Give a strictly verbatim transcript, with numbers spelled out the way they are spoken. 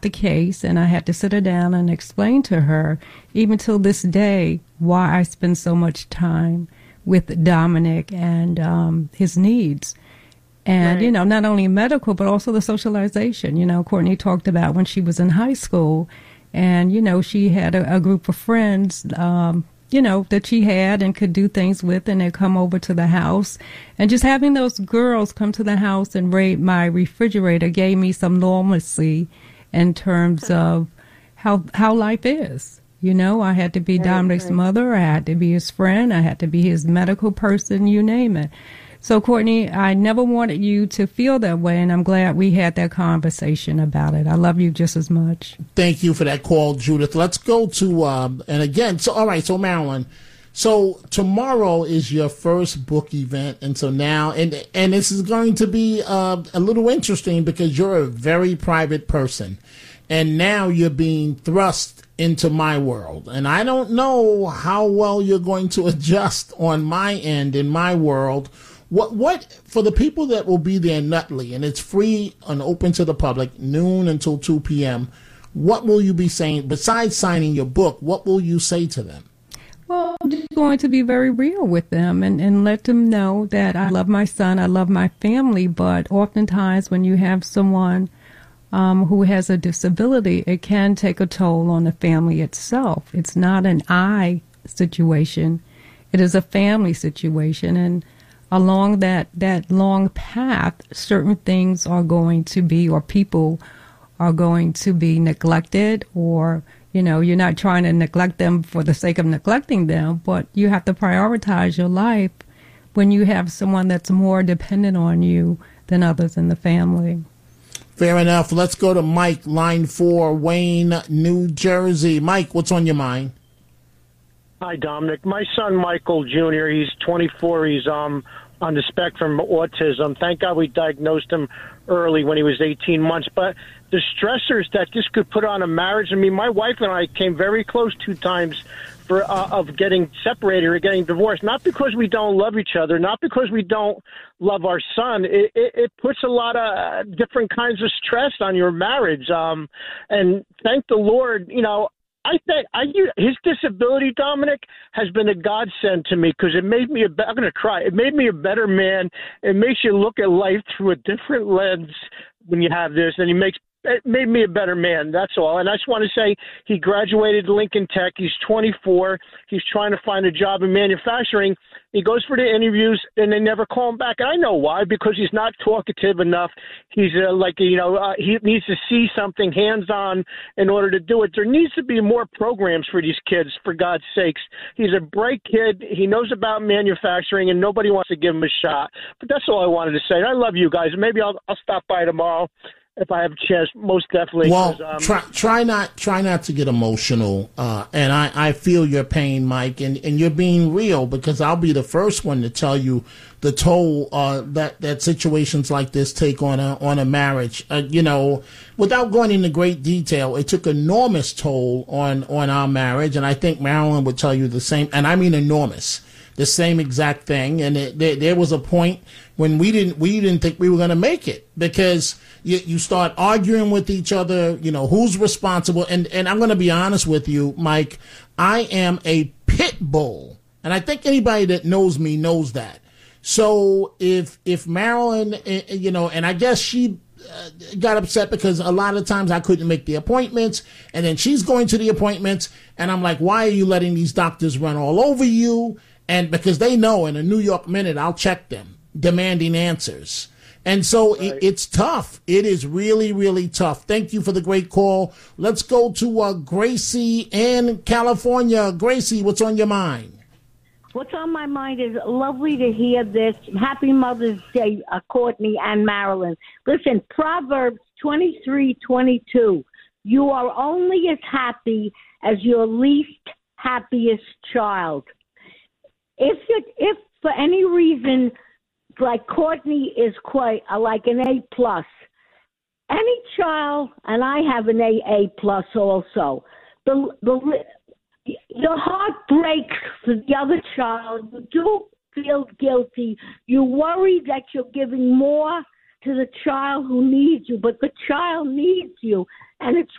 the case, and I had to sit her down and explain to her, even till this day, why I spend so much time with Dominic and um, his needs. And, right. you know, not only medical, but also the socialization. You know, Courtney talked about when she was in high school, and, you know, she had a, a group of friends, um, you know, that she had and could do things with, and they'd come over to the house. And just having those girls come to the house and raid my refrigerator gave me some normalcy in terms of how how life is. You know, I had to be right, Dominic's right. mother. I had to be his friend. I had to be his medical person, you name it. So, Courtney, I never wanted you to feel that way, and I'm glad we had that conversation about it. I love you just as much. Thank you for that call, Judith. Let's go to, um, and again, so all right, so Marilyn, so tomorrow is your first book event, and so now, and and this is going to be uh, a little interesting because you're a very private person, and now you're being thrust into my world, and I don't know how well you're going to adjust on my end in my world. What what for the people that will be there in Nutley, and it's free and open to the public, noon until two p.m., what will you be saying, besides signing your book, what will you say to them? Well, I'm just going to be very real with them and, and let them know that I love my son, I love my family, but oftentimes when you have someone um, who has a disability, it can take a toll on the family itself. It's not an I situation. It is a family situation, and along that, that long path, certain things are going to be, or people are going to be neglected, or, you know, you're not trying to neglect them for the sake of neglecting them, but you have to prioritize your life when you have someone that's more dependent on you than others in the family. Fair enough. Let's go to Mike, line four, Wayne, New Jersey. Mike, what's on your mind? Hi, Dominic. My son, Michael Junior, he's twenty-four. He's um on the spectrum of autism. Thank God we diagnosed him early when he was eighteen months. But the stressors that this could put on a marriage, I mean, my wife and I came very close two times for uh, of getting separated or getting divorced, not because we don't love each other, not because we don't love our son. It, it, it puts a lot of different kinds of stress on your marriage. Um, and thank the Lord, you know, I think I his disability, Dominic, has been a godsend to me because it made me a. I'm going to cry. It made me a better man. It makes you look at life through a different lens when you have this, and he makes. It made me a better man. That's all. And I just want to say he graduated Lincoln Tech. He's twenty-four. He's trying to find a job in manufacturing. He goes for the interviews, and they never call him back. And I know why, because he's not talkative enough. He's uh, like, you know, uh, he needs to see something hands-on in order to do it. There needs to be more programs for these kids, for God's sakes. He's a bright kid. He knows about manufacturing, and nobody wants to give him a shot. But that's all I wanted to say. I love you guys. Maybe I'll, I'll stop by tomorrow if I have a chance. Most definitely. Well, um, try try not try not to get emotional, uh, and I, I feel your pain, Mike, and, and you're being real, because I'll be the first one to tell you the toll uh, that that situations like this take on a on a marriage. Uh, you know, without going into great detail, it took enormous toll on on our marriage, and I think Marilyn would tell you the same, and I mean enormous. The same exact thing, and it, there, there was a point when we didn't we didn't think we were going to make it, because you, you start arguing with each other. You know, who's responsible? And and I'm going to be honest with you, Mike. I am a pit bull, and I think anybody that knows me knows that. So if if Marilyn, you know, and I guess she uh, got upset because a lot of times I couldn't make the appointments, and then she's going to the appointments, and I'm like, why are you letting these doctors run all over you? And because they know in a New York Minute, I'll check them, demanding answers. And so right. it, it's tough. It is really, really tough. Thank you for the great call. Let's go to uh, Gracie in California. Gracie, what's on your mind? What's on my mind is lovely to hear this. Happy Mother's Day, uh, Courtney and Marilyn. Listen, Proverbs twenty-three twenty-two. You are only as happy as your least happiest child. If it, if for any reason, like Courtney is quite uh, like an A plus, any child, and I have an A A plus also. The the your heart breaks for the other child. You do feel guilty. You worry that you're giving more to the child who needs you, but the child needs you. and it's